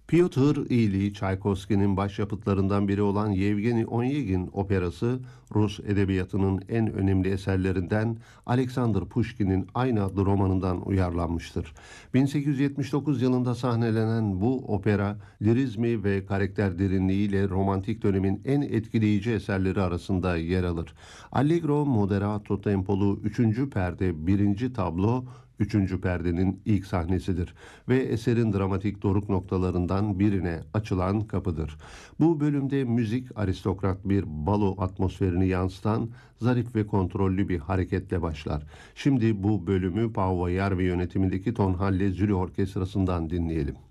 Pyotr İli, Çaykovski'nin başyapıtlarından biri olan Yevgeni Onyegin operası, Rus edebiyatının en önemli eserlerinden Alexander Pushkin'in aynı adlı romanından uyarlanmıştır. 1879 yılında sahnelenen bu opera, lirizmi ve karakter derinliğiyle romantik dönemin en etkileyici eserleri arasında yer alır. Allegro moderato tempolu 3. perde birinci tablo, üçüncü perdenin ilk sahnesidir ve eserin dramatik doruk noktalarından birine açılan kapıdır. Bu bölümde müzik aristokrat bir balo atmosferini yansıtan zarif ve kontrollü bir hareketle başlar. Şimdi bu bölümü Paavo Järvi yönetimindeki Tonhalle Züri Orkestrası'ndan dinleyelim.